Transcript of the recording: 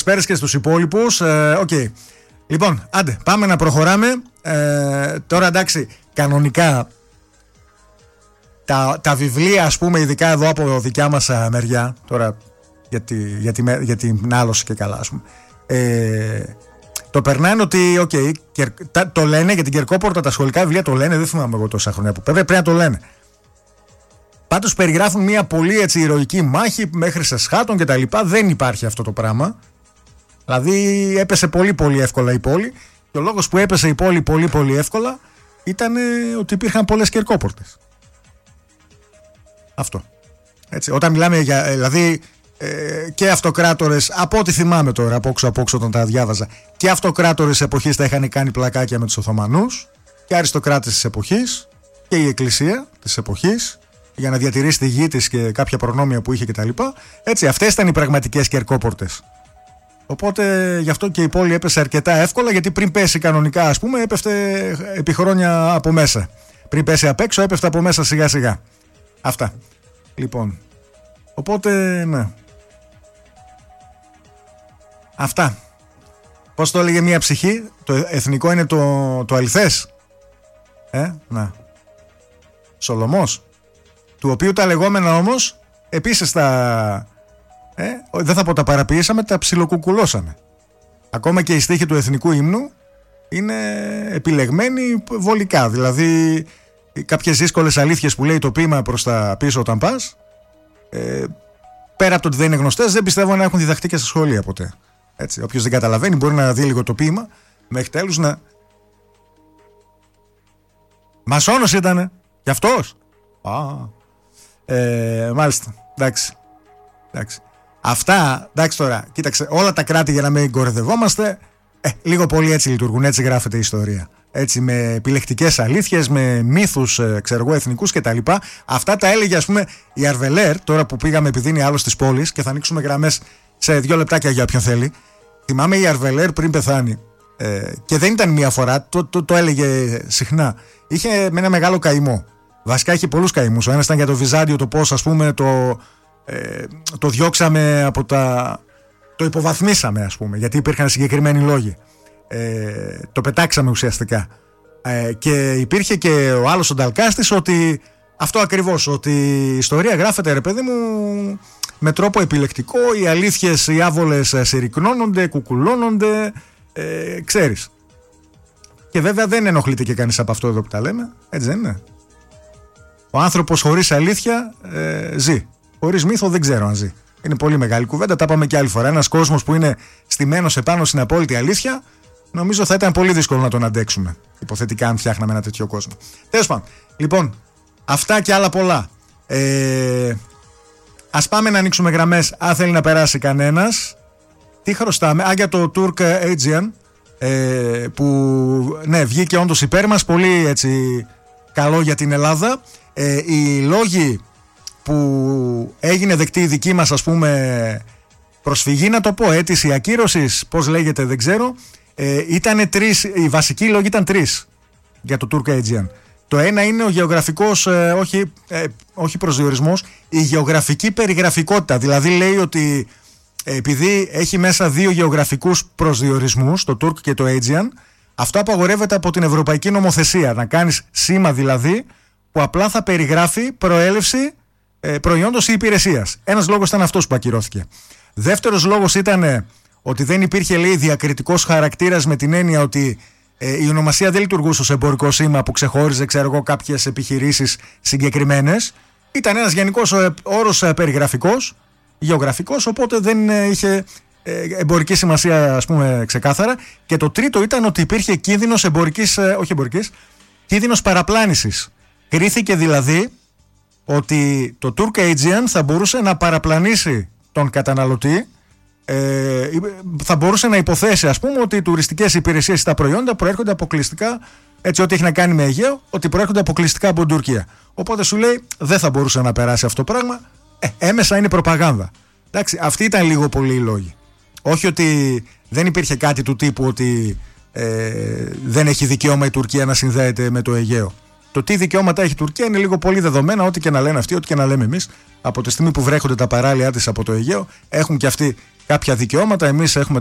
Καλησπέρες και στους υπόλοιπους. Okay. Λοιπόν, άντε, πάμε να προχωράμε. Τώρα εντάξει, κανονικά τα βιβλία, ας πούμε, ειδικά εδώ από δικιά μας μεριά, τώρα για την άλωση και καλά, ας πούμε, το περνάνε ότι το λένε για την Κερκόπορτα, τα σχολικά βιβλία το λένε, δεν θυμάμαι εγώ τόσα χρόνια που πρέπει να το λένε. Πάντως περιγράφουν μια πολύ έτσι ηρωική μάχη μέχρι σε σχάτων και τα λοιπά. Δεν υπάρχει αυτό το πράγμα. Δηλαδή έπεσε πολύ πολύ εύκολα η πόλη, και ο λόγος που έπεσε η πόλη πολύ πολύ εύκολα ήταν ότι υπήρχαν πολλές Κερκόπορτες. Αυτό. Έτσι, όταν μιλάμε για, δηλαδή, και αυτοκράτορες, από ό,τι θυμάμαι τώρα από όξω όταν τα διάβαζα, και αυτοκράτορες εποχής τα είχαν κάνει πλακάκια με τους Οθωμανούς, και αριστοκράτες της εποχής, και η εκκλησία της εποχής, για να διατηρήσει τη γη της και κάποια προνόμια που είχε κτλ. Έτσι, αυτές ήταν οι πραγματικές Κερκόπορτες. Οπότε γι' αυτό και η πόλη έπεσε αρκετά εύκολα, γιατί πριν πέσει κανονικά, ας πούμε, έπεφτε επί χρόνια από μέσα. Πριν πέσει απ' έξω, έπεφτε από μέσα σιγά σιγά. Αυτά. Λοιπόν. Οπότε, ναι. Αυτά. Πώς το έλεγε μια ψυχή, το εθνικό είναι το αληθές. Να. Σολομός. Του οποίου τα λεγόμενα όμως, επίσης δεν θα πω τα παραποιήσαμε, τα ψιλοκουκουλώσαμε. Ακόμα και οι στίχοι του εθνικού ύμνου είναι επιλεγμένοι βολικά. Δηλαδή κάποιες δύσκολες αλήθειες που λέει το ποίημα προς τα πίσω όταν πας, πέρα από το ότι δεν είναι γνωστές, δεν πιστεύω να έχουν διδαχτεί και στα σχολεία ποτέ. Έτσι, όποιος δεν καταλαβαίνει μπορεί να δει λίγο το ποίημα μέχρι τέλους να... Μασόνος ήτανε κι αυτός. Μάλιστα, εντάξει. Αυτά, εντάξει τώρα, κοίταξε, όλα τα κράτη, για να μην κορεδευόμαστε, λίγο πολύ έτσι λειτουργούν, έτσι γράφεται η ιστορία. Έτσι, με επιλεκτικές αλήθειες, με μύθους, εθνικούς κτλ. Αυτά τα έλεγε, ας πούμε, η Αρβελέρ, τώρα που πήγαμε, επειδή είναι άλλος της πόλης, και θα ανοίξουμε γραμμές σε 2 λεπτάκια για όποιον θέλει. Θυμάμαι η Αρβελέρ πριν πεθάνει, και δεν ήταν μία φορά, το έλεγε συχνά. Είχε με ένα μεγάλο καημό. Βασικά είχε πολλούς καημούς. Ο ένας ήταν για το Βυζάντιο, το πώς, ας πούμε, το διώξαμε από το υποβαθμίσαμε, ας πούμε, γιατί υπήρχαν συγκεκριμένοι λόγοι. Το πετάξαμε ουσιαστικά. Και υπήρχε και ο άλλος ο Νταλκάστης, ότι αυτό ακριβώς, ότι η ιστορία γράφεται, ρε παιδί μου, με τρόπο επιλεκτικό, οι αλήθειες, οι άβολες συρρυκνώνονται, κουκουλώνονται, ξέρεις. Και βέβαια δεν ενοχλείται και κανείς από αυτό εδώ που τα λέμε, έτσι δεν είναι? Ο άνθρωπος χωρίς αλήθεια ζει. Χωρίς μύθο δεν ξέρω αν ζει. Είναι πολύ μεγάλη κουβέντα, τα πάμε και άλλη φορά. Ένας κόσμος που είναι στημένος επάνω στην απόλυτη αλήθεια, νομίζω θα ήταν πολύ δύσκολο να τον αντέξουμε. Υποθετικά, αν φτιάχναμε ένα τέτοιο κόσμο. Τέλος πάντων. Λοιπόν, αυτά και άλλα πολλά. Ας πάμε να ανοίξουμε γραμμές, αν θέλει να περάσει κανένας. Τι χρωστάμε? Για το Turk Aegean, που ναι, βγήκε όντως υπέρ μας. Πολύ έτσι καλό για την Ελλάδα. Οι λόγοι που έγινε δεκτή η δική μας, ας πούμε, προσφυγή, να το πω, αίτηση ακύρωσης, πώς λέγεται δεν ξέρω, ήτανε 3, οι βασικοί λόγοι ήταν 3 για το Turk Aegean. Το ένα είναι ο γεωγραφικός, όχι προσδιορισμός, η γεωγραφική περιγραφικότητα. Δηλαδή λέει ότι επειδή έχει μέσα 2 γεωγραφικούς προσδιορισμούς, το Turk και το Aegean, αυτό απαγορεύεται από την Ευρωπαϊκή Νομοθεσία. Να κάνεις σήμα δηλαδή που απλά θα περιγράφει προέλευση προϊόντος ή υπηρεσίας. Ένας λόγος ήταν αυτός που ακυρώθηκε. Δεύτερος λόγος ήταν ότι δεν υπήρχε, λέει, διακριτικός χαρακτήρας, με την έννοια ότι η ονομασία δεν λειτουργούσε ως εμπορικό σήμα που ξεχώριζε, κάποιες επιχειρήσεις συγκεκριμένες. Ήταν ένας γενικός όρος περιγραφικός, γεωγραφικός, οπότε δεν είχε εμπορική σημασία, ας πούμε, ξεκάθαρα. Και το τρίτο ήταν ότι υπήρχε κίνδυνος κίνδυνος παραπλάνησης. Κρίθηκε δηλαδή ότι το Turk Aegean θα μπορούσε να παραπλανήσει τον καταναλωτή, θα μπορούσε να υποθέσει, ας πούμε, ότι οι τουριστικές υπηρεσίες ή τα προϊόντα προέρχονται αποκλειστικά, έτσι, ό,τι έχει να κάνει με Αιγαίο, ότι προέρχονται αποκλειστικά από την Τουρκία. Οπότε σου λέει δεν θα μπορούσε να περάσει αυτό το πράγμα. Έμεσα είναι προπαγάνδα. Εντάξει, αυτοί ήταν λίγο πολύ οι λόγοι. Όχι ότι δεν υπήρχε κάτι του τύπου ότι δεν έχει δικαίωμα η Τουρκία να συνδέεται με το Αιγαίο. Το τι δικαιώματα έχει η Τουρκία είναι λίγο πολύ δεδομένα, ό,τι και να λένε αυτοί, ό,τι και να λέμε εμείς. Από τη στιγμή που βρέχονται τα παράλια της από το Αιγαίο, έχουν και αυτοί κάποια δικαιώματα. Εμείς έχουμε